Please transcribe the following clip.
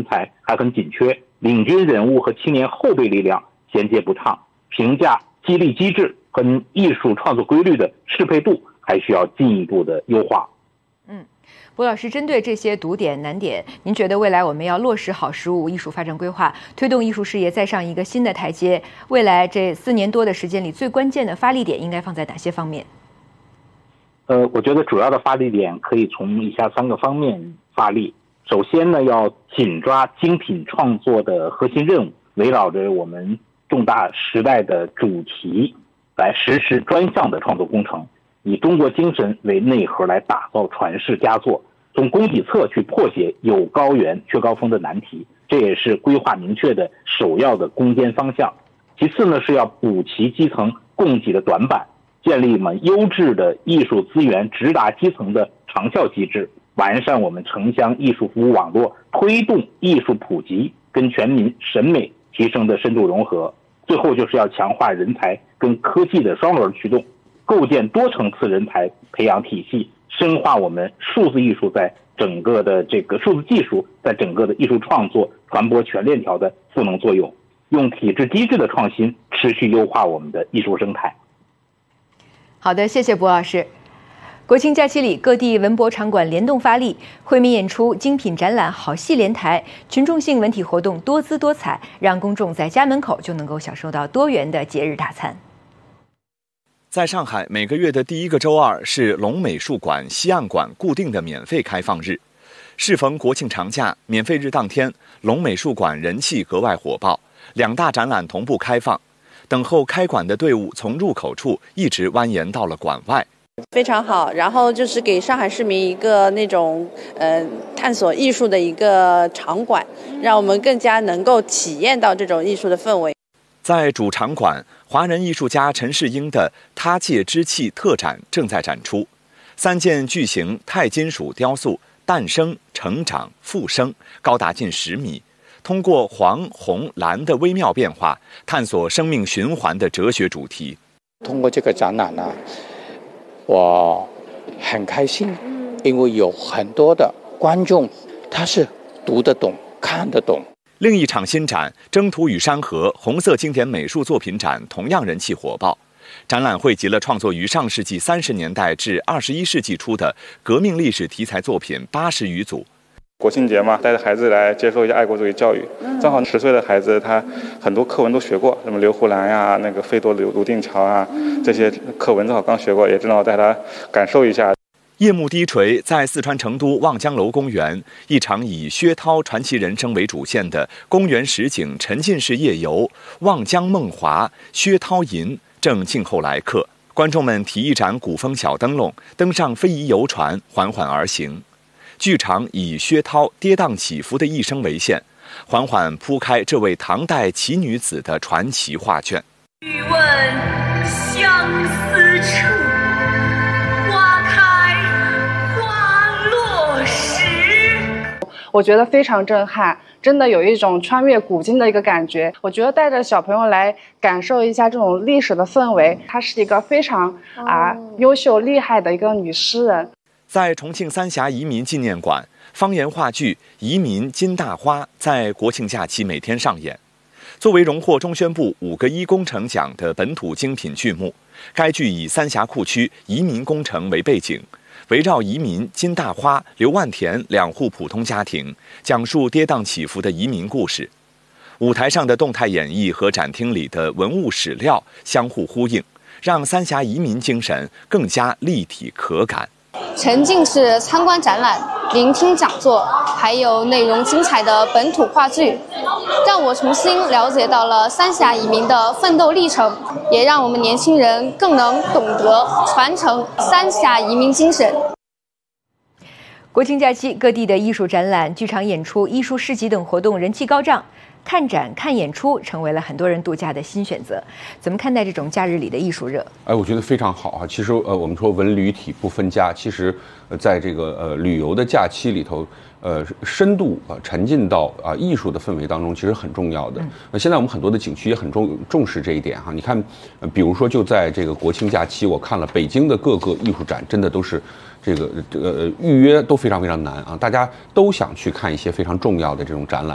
才还很紧缺，领军人物和青年后备力量衔接不畅，评价激励机制和艺术创作规律的适配度还需要进一步的优化。 卜老师，针对这些堵点难点，您觉得未来我们要落实好15艺术发展规划，推动艺术事业再上一个新的台阶，未来这4年多的时间里，最关键的发力点应该放在哪些方面？ 我觉得主要的发力点可以从以下3个方面发力。首先呢，要紧抓精品创作的核心任务，围绕着我们重大时代的主题来实施专项的创作工程，以中国精神为内核来打造传世佳作，从供给侧去破解有高原缺高峰的难题，这也是规划明确的首要的攻坚方向。其次呢，是要补齐基层供给的短板，建立优质的艺术资源直达基层的长效机制，完善我们城乡艺术服务网络，推动艺术普及跟全民审美提升的深度融合。最后就是要强化人才跟科技的双轮驱动，构建多层次人才培养体系，深化我们数字艺术在整个的数字技术在整个的艺术创作传播全链条的赋能作用，用体制机制的创新持续优化我们的艺术生态。 好的，谢谢卜老师。国庆假期里，各地文博场馆联动发力，惠民演出、精品展览、好戏连台，群众性文体活动多姿多彩，让公众在家门口就能够享受到多元的节日大餐。 在上海，每个月的第1个周二是龙美术馆西岸馆固定的免费开放日。适逢国庆长假，免费日当天，龙美术馆人气格外火爆，2大展览同步开放。等候开馆的队伍从入口处一直蜿蜒到了馆外， 非常好。然后就是给上海市民一个那种探索艺术的一个场馆，让我们更加能够体验到这种艺术的氛围。 在主场馆，华人艺术家陈世英的《他界之气》特展正在展出，3件巨型钛金属雕塑诞生、成长、复生，高达近10米。通过黄、红、蓝的微妙变化，探索生命循环的哲学主题。 通过这个展览呢，我很开心，因为有很多的观众他是读得懂、看得懂。 另一场新展《征途与山河》红色经典美术作品展同样人气火爆。展览汇集了创作于上世纪30年代至21世纪初的革命历史题材作品80余组。 国庆节嘛，带着孩子来接受一下爱国主义教育。正好10岁的孩子，他很多课文都学过，什么刘胡兰呀、那个费多泸定桥啊，这些课文正好刚学过，也正好带他感受一下。 夜幕低垂，在四川成都望江楼公园，一场以薛涛传奇人生为主线的公园实景沉浸式夜游“望江梦华薛涛吟”正静候来客。观众们提一盏古风小灯笼，登上非遗游船，缓缓而行。剧场以薛涛跌宕起伏的一生为线，缓缓铺开这位唐代奇女子的传奇画卷。 欲问相思处，花开花落时。 我觉得非常震撼，真的有一种穿越古今的一个感觉。我觉得带着小朋友来感受一下这种历史的氛围。她是一个非常优秀厉害的一个女诗人。 在重庆三峡移民纪念馆，方言话剧《移民金大花》在国庆假期每天上演。作为荣获中宣部5个1工程奖的本土精品剧目，该剧以三峡库区移民工程为背景，围绕移民金大花、刘万田2户普通家庭，讲述跌宕起伏的移民故事。舞台上的动态演绎和展厅里的文物史料相互呼应，让三峡移民精神更加立体可感。 沉浸式参观展览、聆听讲座，还有内容精彩的本土话剧，让我重新了解到了三峡移民的奋斗历程，也让我们年轻人更能懂得传承三峡移民精神。 国庆假期，各地的艺术展览、剧场演出、艺术市集等活动人气高涨，看展看演出成为了很多人度假的新选择。怎么看待这种假日里的艺术热？ 我觉得非常好啊。其实我们说文旅体不分家，其实在这个旅游的假期里头，深度沉浸到艺术的氛围当中，其实很重要的。现在我们很多的景区也很重视这一点哈。你看，比如说就在这个国庆假期，我看了北京的各个艺术展，真的都是这个预约都非常非常难啊，大家都想去看一些非常重要的这种展览。